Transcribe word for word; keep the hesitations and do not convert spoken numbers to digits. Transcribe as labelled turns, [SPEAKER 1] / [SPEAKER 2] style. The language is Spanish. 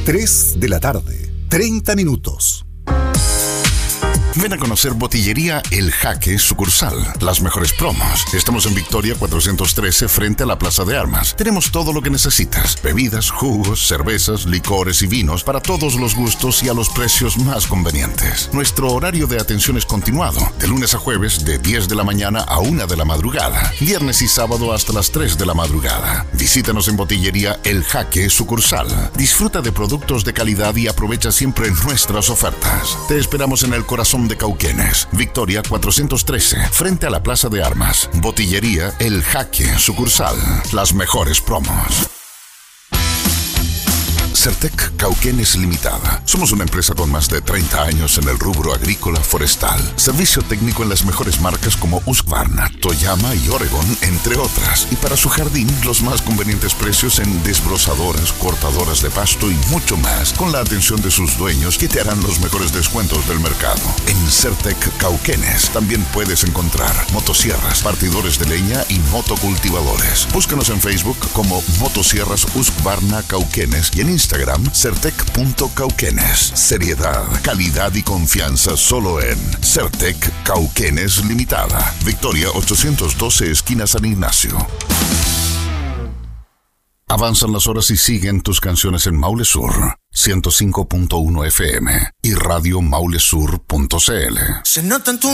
[SPEAKER 1] tres de la tarde, treinta minutos.
[SPEAKER 2] Ven a conocer Botillería El Jaque sucursal. Las mejores promos. Estamos en Victoria cuatrocientos trece frente a la Plaza de Armas. Tenemos todo lo que necesitas. Bebidas, jugos, cervezas, licores y vinos para todos los gustos y a los precios más convenientes. Nuestro horario de atención es continuado. De lunes a jueves de diez de la mañana a una de la madrugada. Viernes y sábado hasta las tres de la madrugada. Visítanos en Botillería El Jaque sucursal. Disfruta de productos de calidad y aprovecha siempre nuestras ofertas. Te esperamos en el corazón de Cauquenes, Victoria cuatrocientos trece, frente a la Plaza de Armas. Botillería El Jaque sucursal. Las mejores promos. Certec Cauquenes Limitada. Somos una empresa con más de treinta años en el rubro agrícola forestal. Servicio técnico en las mejores marcas como Husqvarna, Toyama y Oregon, entre otras. Y para su jardín, los más convenientes precios en desbrozadoras, cortadoras de pasto y mucho más, con la atención de sus dueños que te harán los mejores descuentos del mercado. En Certec Cauquenes también puedes encontrar motosierras, partidores de leña y motocultivadores. Búscanos en Facebook como Motosierras Husqvarna Cauquenes y en Instagram certec punto cauquenes. Seriedad, calidad y confianza solo en Certec Cauquenes Limitada. Victoria ochocientos doce, esquina San Ignacio. Avanzan las horas y siguen tus canciones en Maule Sur, ciento cinco punto uno F M y radio maulesur punto c l.
[SPEAKER 3] Se notan tus